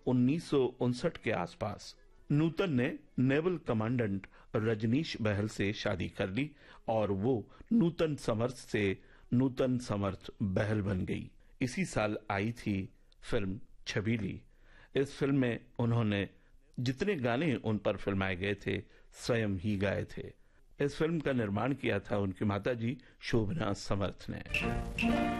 1959 के आसपास। नूतन ने नेवल कमांडेंट रजनीश बहल से शादी कर ली और वो नूतन समर्थ से नूतन समर्थ बहल बन गई। इसी साल आई थी फिल्म छबीली। इस फिल्म में उन्होंने जितने गाने उन पर फिल्माए गए थे स्वयं ही गाए थे। इस फिल्म का निर्माण किया था उनकी माताजी शोभना समर्थ ने।